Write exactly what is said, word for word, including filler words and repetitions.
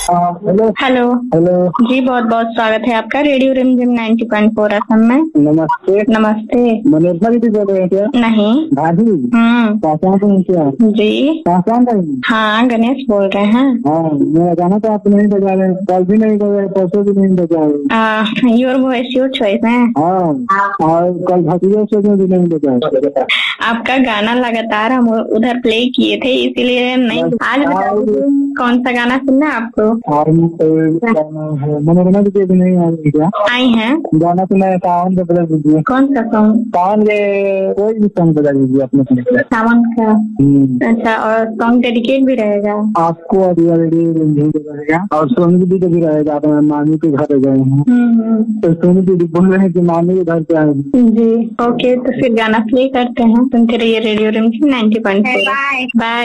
Hello hello hello. जी, बहुत बहुत स्वागत है आपका रेडियो रिमझिम नाइन्टी पॉइंट फोर असम में। नमस्ते। नमस्ते। मनोरमा दीदी बोल रहे हैं क्या? नहीं। भाभी हम्म पहचान रही हैं क्या? जी। पहचान रही हैं? हाँ, गणेश बोल रहे हैं। हाँ, मैं जाना तो आप नहीं बजा रहे, कल भी नहीं बजाए, परसों भी नहीं बजाए। योर वॉइस योर चॉइस है। हाँ, और कल भतीजों से भी नहीं बजाए। आपका गाना लगातार हम उधर प्ले किए थे, इसीलिए नहीं। आज बता दीजिए कौन सा गाना सुनना है आपको? और मनोरमा दीदी भी नहीं आई क्या? आई हैं। गाना सुना है, सावन का बजा दीजिए। कौन सा सॉन्ग? सावन के कोई भी सॉन्ग बजा दीजिए अपने से। सावन का? अच्छा, और सॉन्ग डेडिकेट भी रहेगा आपको? रहेगा और सोनू दीदी का भी रहेगा। तो मामी के घर गए हैं, तो सोनू दीदी बोल रहे हैं कि मामी के घर पे आए जी। ओके, तो फिर गाना प्ले करते हैं। सुनते रहिए रेडियो रिमझिम ninety point four. Bye bye.